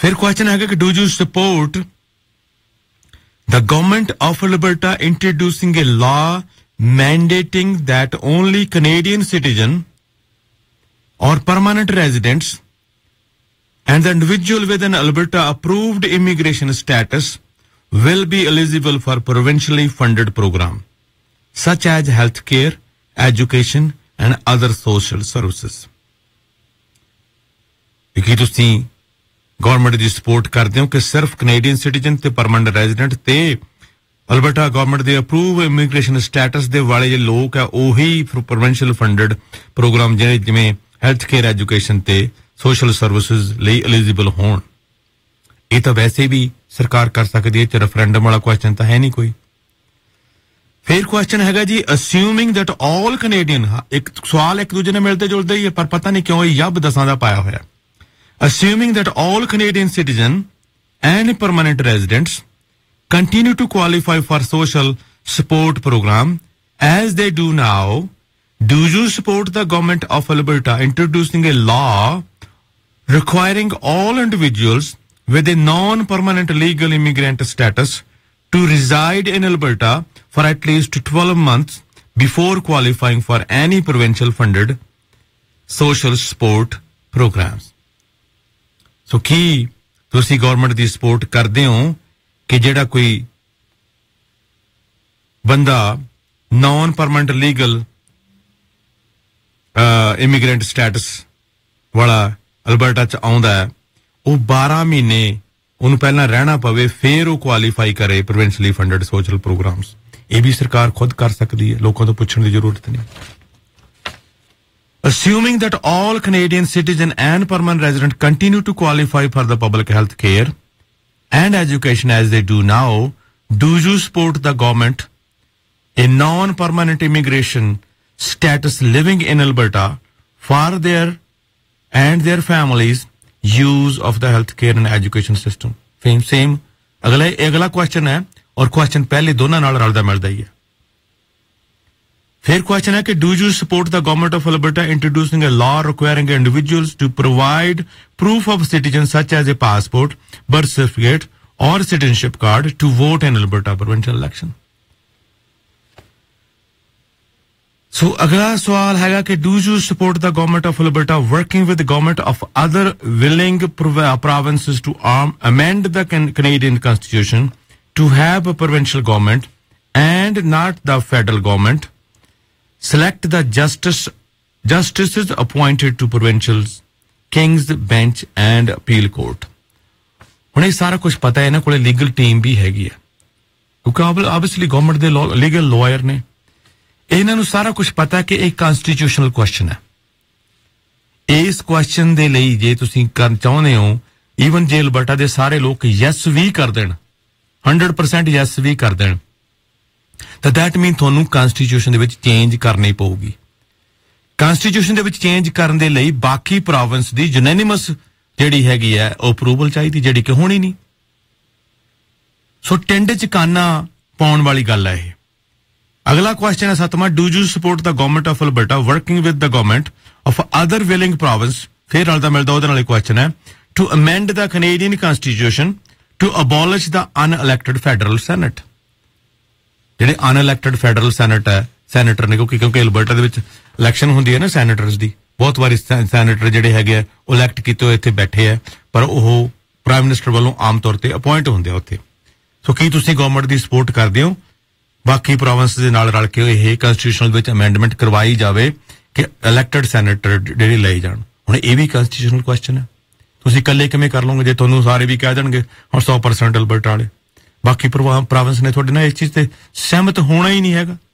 फिर क्वेश्चन है कि do you support the government of Alberta introducing a law mandating that only Canadian citizen or permanent residents and the individual with an Alberta approved immigration status will be eligible for provincially funded program such as healthcare, education and other social services. ਕੀ ਤੁਸੀਂ government ਦੀ support ਕਰਦੇ ਹੋ ਕਿ ਸਿਰਫ Canadian citizen ਤੇ permanent resident ਤੇ Alberta government ਦੇ approve immigration status ਦੇ ਵਾਲੇ ਜਿਹੜੇ ਲੋਕ ਆ ਉਹੀ ਪ੍ਰੋਵਿੰਸ਼ੀਅਲ ਫੰਡਡ ਪ੍ਰੋਗਰਾਮ ਜਿਹੜੇ ਜਿਵੇਂ ਹੈਲਥ ਕੇਅਰ ਐਜੂਕੇਸ਼ਨ ਤੇ ਸੋਸ਼ਲ ਸਰਵਿਸਿਜ਼ ਲਈ ਐਲੀਜੀਬਲ ਹੋਣ? ਇਹ ਤਾਂ ਵੈਸੇ ਵੀ ਸਰਕਾਰ ਕਰ ਸਕਦੀ ਹੈ, ਤੇ ਰੈਫਰੈਂਡਮ ਵਾਲਾ ਕੁਐਸਚਨ ਤਾਂ ਹੈ ਨਹੀਂ ਕੋਈ। ਫਿਰ ਕੁਐਸਚਨ ਹੈਗਾ ਜੀ ਅਸਿਊਮਿੰਗ ਦੈਟ ਆਲ ਕੈਨੇਡੀਅਨ, ਇੱਕ ਸਵਾਲ ਇੱਕ ਦੂਜੇ ਨਾਲ ਮਿਲਦੇ ਜੁਲਦੇ ਹੀ ਹੈ ਪਰ ਪਤਾ ਨਹੀਂ ਕਿਉਂ ਇਹ ਯੱਬ ਦਸਾਂ ਦਾ ਪਾਇਆ ਹੋਇਆ। Assuming that all Canadian citizens and permanent residents continue to qualify for social support program as they do now, do you support the government of Alberta introducing a law requiring all individuals with a non-permanent legal immigrant status to reside in Alberta for at least 12 months before qualifying for any provincial funded social support programs? ਸੋ ਕੀ ਤੁਸੀਂ government ਦੀ support ਕਰਦੇ ਹੋ ਕਿ ਜਿਹੜਾ ਕੋਈ ਬੰਦਾ naan permanent legal immigrant status ਵਾਲਾ Alberta ਚ ਆਉਂਦਾ ਹੈ, ਉਹ 12 ਮਹੀਨੇ ਉਹਨੂੰ ਪਹਿਲਾਂ ਰਹਿਣਾ ਪਵੇ ਫਿਰ ਉਹ ਕੁਆਲੀਫਾਈ ਕਰੇ ਪ੍ਰੋਵਿੰਸ਼ੀਅਲੀ ਫੰਡਡ ਸੋਸ਼ਲ ਪ੍ਰੋਗਰਾਮਸ? ਇਹ ਵੀ ਸਰਕਾਰ ਖੁਦ ਕਰ ਸਕਦੀ ਹੈ, ਲੋਕਾਂ ਤੋਂ ਪੁੱਛਣ ਦੀ ਜ਼ਰੂਰਤ ਨਹੀਂ। Assuming that all Canadian citizens and permanent residents continue to qualify for the public health care and education as they do now, do you support the government in non-permanent immigration status living in Alberta for their and their families use of the health care and education system? Same. अगला question है और question पहले दोनों नाल रलदा मिलदा ही है। फिर question है कि do you support the government of Alberta introducing a law requiring individuals to provide proof of citizen such as a passport, birth certificate और citizenship card to vote in Alberta provincial election? सो अगला सवाल है कि do you support the government of Alberta working with the government of other willing provinces to amend the Canadian Constitution to have a provincial government and not the federal government select the justices appointed to provincial king's bench and appeal court? ਹੁਣ ਇਹ ਸਾਰਾ ਕੁਝ ਪਤਾ ਹੈ, ਇਹਨਾਂ ਕੋਲੇ legal team ਵੀ ਹੈਗੀ ਹੈ ਕਿਉਂਕਿ ਆਬਵੀਅਸਲੀ ਗਵਰਨਮੈਂਟ ਦੇ ਲੀਗਲ ਲਾਇਰ ਨੇ, ਇਹਨਾਂ ਨੂੰ ਸਾਰਾ ਕੁਝ ਪਤਾ ਹੈ ਕਿ ਇਹ ਕਨਸਟੀਟਿਊਸ਼ਨਲ ਕੁਐਸਚਨ ਹੈ। ਇਸ ਕੁਐਸਚਨ ਦੇ ਲਈ ਜੇ ਤੁਸੀਂ ਕਰਨਾ ਚਾਹੁੰਦੇ ਹੋ, ਈਵਨ ਜੇ ਅਲਬਰਟਾ ਦੇ ਸਾਰੇ ਲੋਕ ਯੈਸ ਵੀ ਕਰ ਦੇਣ, 100% ਯੈਸ ਵੀ ਕਰ ਦੇਣ, ਤਾਂ ਦੈਟ ਮੀਨ ਤੁਹਾਨੂੰ ਕਨਸਟੀਟਿਊਸ਼ਨ ਦੇ ਵਿੱਚ ਚੇਂਜ ਕਰਨੀ ਪਊਗੀ। ਕਨਸਟੀਟਿਊਸ਼ਨ ਦੇ ਵਿੱਚ ਚੇਂਜ ਕਰਨ ਦੇ ਲਈ ਬਾਕੀ ਪ੍ਰੋਵਿੰਸ ਦੀ ਯੂਨੈਨਿਮਸ ਜਿਹੜੀ ਹੈਗੀ ਹੈ ਉਹ ਅਪਰੂਵਲ ਚਾਹੀਦੀ, ਜਿਹੜੀ ਕਿ ਹੋਣੀ ਨਹੀਂ। ਸੋ ਟਿੰਡ ਚ ਕਾਨਾ ਪਾਉਣ ਵਾਲੀ ਗੱਲ ਹੈ ਇਹ। ਅਗਲਾ ਕੁਐਸਚਨ ਹੈ 7ਵਾਂ, do you support the government of Alberta working with the government of other willing province? ਫਿਰ ਰਲਦਾ ਮਿਲਦਾ ਉਹਦੇ ਨਾਲ ਕੁਐਸਚਨ ਹੈ to amend the Canadian constitution to abolish the ਅਨਇਲੈਕਟਡ federal senate. ਜਿਹੜੇ ਅਨਇਲੈਕਟਡ ਫੈਡਰਲ ਸੈਨੇਟ ਹੈ, ਸੈਨੇਟਰ ਨੇ, ਕਿਉਂਕਿ ਅਲਬਰਟਾ ਦੇ ਵਿੱਚ ਇਲੈਕਸ਼ਨ ਹੁੰਦੀ ਹੈ ਨਾ ਸੈਨੇਟਰਸ ਦੀ, ਬਹੁਤ ਵਾਰੀ ਸੈਨੇਟਰ ਜਿਹੜੇ ਹੈਗੇ ਆ ਉਹ ਇਲੈਕਟ ਕੀਤੇ ਹੋਏ ਇੱਥੇ ਬੈਠੇ ਆ, ਪਰ ਉਹ ਪ੍ਰਾਈਮ ਮਿਨਿਸਟਰ ਵੱਲੋਂ ਆਮ ਤੌਰ ਤੇ ਅਪੁਆਇੰਟ ਹੁੰਦੇ ਆ ਉੱਥੇ। ਸੋ ਕੀ ਤੁਸੀਂ ਗਵਰਨਮੈਂਟ ਦੀ ਸਪੋਰਟ ਕਰਦੇ ਹੋ ਬਾਕੀ ਪ੍ਰੋਵਿੰਸ ਦੇ ਨਾਲ ਰਲ ਕੇ ਇਹ ਕਨਸਟੀਟਿਊਸ਼ਨ ਵਿੱਚ ਅਮੈਂਡਮੈਂਟ ਕਰਵਾਈ ਜਾਵੇ ਕਿ ਇਲੈਕਟਡ ਸੈਨੇਟਰ ਜਿਹੜੇ ਲਏ ਜਾਣ? ਹੁਣ ਇਹ ਵੀ ਕਨਸਟੀਟਿਊਸ਼ਨਲ ਕੁਐਸਚਨ ਹੈ। ਤੁਸੀਂ ਇਕੱਲੇ ਕਿਵੇਂ ਕਰ ਲਓਗੇ ਜੇ ਤੁਹਾਨੂੰ ਸਾਰੇ ਵੀ ਕਹਿ ਦੇਣਗੇ ਹੁਣ 100% ਅਲਬਰਟਾ ਵਾਲੇ? ਬਾਕੀ ਪ੍ਰੋਵਿੰਸ ਨੇ ਤੁਹਾਡੇ ਨਾਲ ਇਸ ਚੀਜ਼ ਤੇ ਸਹਿਮਤ ਹੋਣਾ ਹੀ ਨਹੀਂ ਹੈਗਾ।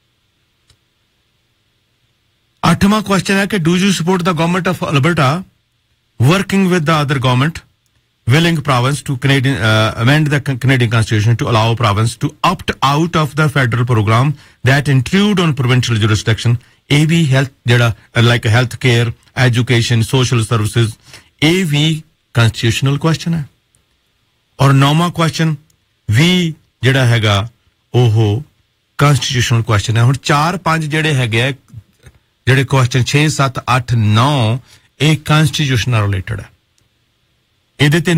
8ਵਾਂ ਕੁਐਸਚਨ ਹੈ ਕਿ do you support the government of Alberta working with the other government willing province to amend the Canadian Constitution to allow province to opt out of the federal program that intrude on provincial jurisdiction? ਇਹ ਵੀ health ਜਿਹੜਾ like health care, education, social services, ਇਹ ਵੀ constitutional question ਹੈ। ਔਰ 9ਵਾਂ question ਵੀ ਜਿਹੜਾ ਹੈਗਾ ਉਹ constitutional question ਹੈ। ਹੁਣ 4-5 ਜਿਹੜੇ ਹੈਗੇ ਆ ਜਿਹੜੇ question 6, 7, 8, 9 ਇਹ constitutional related ਹੈ। ਇਹਦੇ ਤੇ